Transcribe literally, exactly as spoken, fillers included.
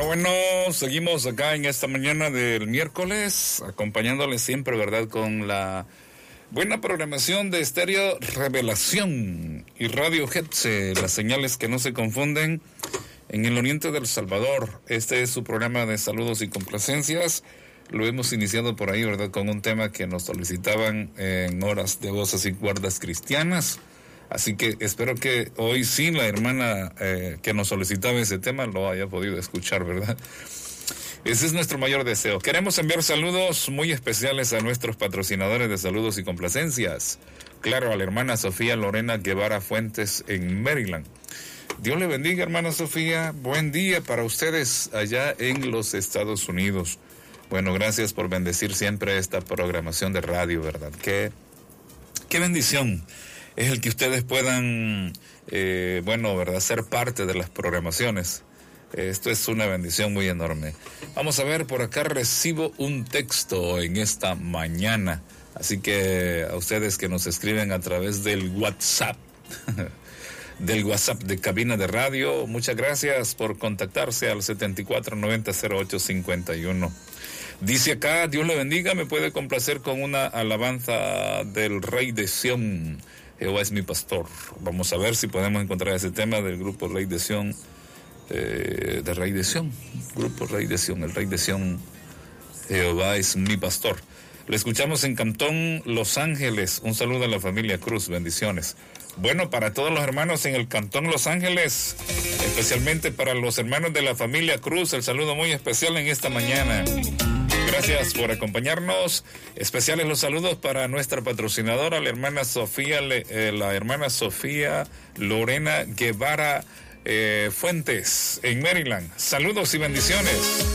bueno, seguimos acá en esta mañana del miércoles, acompañándoles siempre, ¿verdad?, con la buena programación de Estéreo Revelación y Radio Hetze, las señales que no se confunden en el oriente del Salvador. Este es su programa de saludos y complacencias. Lo hemos iniciado por ahí, ¿verdad?, con un tema que nos solicitaban en horas de voces y cuerdas cristianas. Así que espero que hoy sí la hermana eh, que nos solicitaba ese tema lo haya podido escuchar, ¿verdad? Ese es nuestro mayor deseo. Queremos enviar saludos muy especiales a nuestros patrocinadores de saludos y complacencias. Claro, a la hermana Sofía Lorena Guevara Fuentes en Maryland. Dios le bendiga, hermana Sofía. Buen día para ustedes allá en los Estados Unidos. Bueno, gracias por bendecir siempre esta programación de radio, ¿verdad? Qué, qué bendición es el que ustedes puedan, eh, bueno, ¿verdad?, ser parte de las programaciones. Esto es una bendición muy enorme. Vamos a ver, por acá recibo un texto en esta mañana. Así que a ustedes que nos escriben a través del WhatsApp, del WhatsApp de Cabina de Radio, muchas gracias por contactarse al setenta y cuatro noventa cero ocho cincuenta y uno. Dice acá, Dios le bendiga, me puede complacer con una alabanza del Rey de Sión. Jehová es mi pastor. Vamos a ver si podemos encontrar ese tema del grupo Rey de Sión, eh, de Rey de Sión, grupo Rey de Sión, el Rey de Sión, Jehová es mi pastor. Lo escuchamos en Cantón Los Ángeles. Un saludo a la familia Cruz, bendiciones. Bueno, para todos los hermanos en el Cantón Los Ángeles, especialmente para los hermanos de la familia Cruz, el saludo muy especial en esta mañana. Gracias por acompañarnos. Especiales los saludos para nuestra patrocinadora, la hermana Sofía, eh, la hermana Sofía Lorena Guevara eh, Fuentes en Maryland. Saludos y bendiciones.